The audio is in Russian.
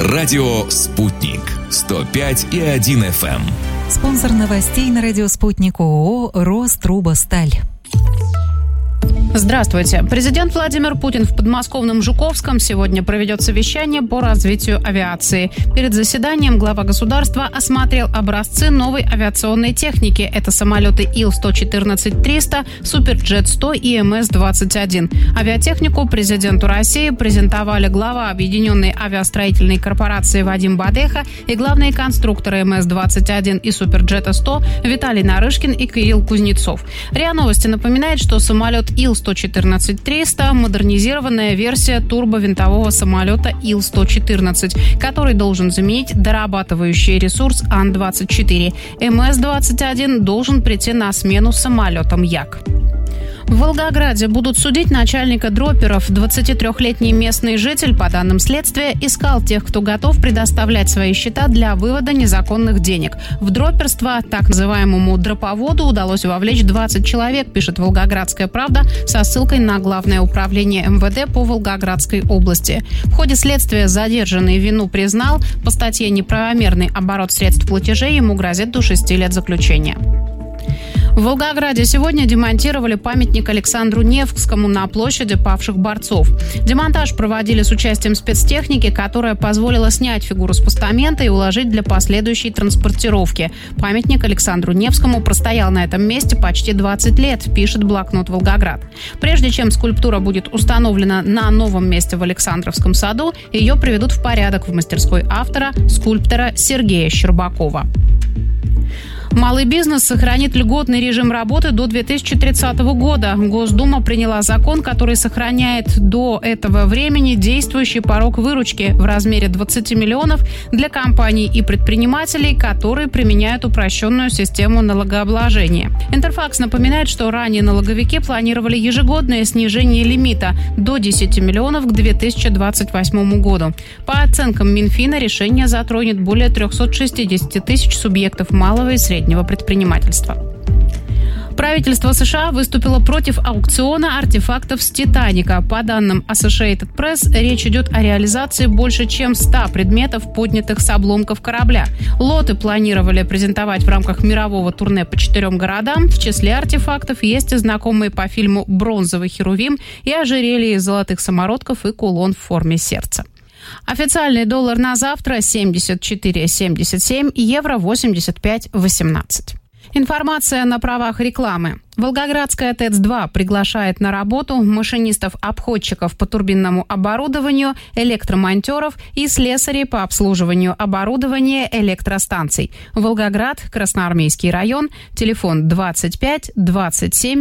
Радио «Спутник». 105,1 FM. Спонсор новостей на радио «Спутник» ООО «Рострубосталь». Здравствуйте. Президент Владимир Путин в подмосковном Жуковском сегодня проведет совещание по развитию авиации. Перед заседанием глава государства осмотрел образцы новой авиационной техники. Это самолеты Ил-114-300, Суперджет-100 и МС-21. Авиатехнику президенту России презентовали глава Объединенной авиастроительной корпорации Вадим Бадеха и главные конструкторы МС-21 и Суперджета-100 Виталий Нарышкин и Кирилл Кузнецов. РИА Новости напоминает, что самолет Ил-114-300 – модернизированная версия турбовинтового самолета Ил-114, который должен заменить дорабатывающий ресурс Ан-24. МС-21 должен прийти на смену самолетам Як. В Волгограде будут судить начальника дропперов. 23-летний местный житель, по данным следствия, искал тех, кто готов предоставлять свои счета для вывода незаконных денег. В дропперство, так называемому дроповоду, удалось вовлечь 20 человек, пишет «Волгоградская правда» со ссылкой на Главное управление МВД по Волгоградской области. В ходе следствия задержанный вину признал. По статье «Неправомерный оборот средств платежей» ему грозит до 6 лет заключения. В Волгограде сегодня демонтировали памятник Александру Невскому на площади павших борцов. Демонтаж проводили с участием спецтехники, которая позволила снять фигуру с постамента и уложить для последующей транспортировки. Памятник Александру Невскому простоял на этом месте почти 20 лет, пишет блокнот «Волгоград». Прежде чем скульптура будет установлена на новом месте в Александровском саду, ее приведут в порядок в мастерской автора, скульптора Сергея Щербакова. Малый бизнес сохранит льготный режим работы до 2030 года. Госдума приняла закон, который сохраняет до этого времени действующий порог выручки в размере 20 миллионов для компаний и предпринимателей, которые применяют упрощенную систему налогообложения. Интерфакс напоминает, что ранее налоговики планировали ежегодное снижение лимита до 10 миллионов к 2028 году. По оценкам Минфина, решение затронет более 360 тысяч субъектов малого и среднего предпринимательства. Правительство США выступило против аукциона артефактов с «Титаника». По данным Associated Press, речь идет о реализации больше чем 100 предметов, поднятых с обломков корабля. Лоты планировали презентовать в рамках мирового турне по 4 городам. В числе артефактов есть и знакомые по фильму «Бронзовый херувим», и ожерелье из золотых самородков, и кулон в форме сердца. Официальный доллар на завтра 74,77, евро 85,18. Информация на правах рекламы. Волгоградская ТЭЦ-2 приглашает на работу машинистов-обходчиков по турбинному оборудованию, электромонтеров и слесарей по обслуживанию оборудования электростанций. Волгоград, Красноармейский район, телефон 25 27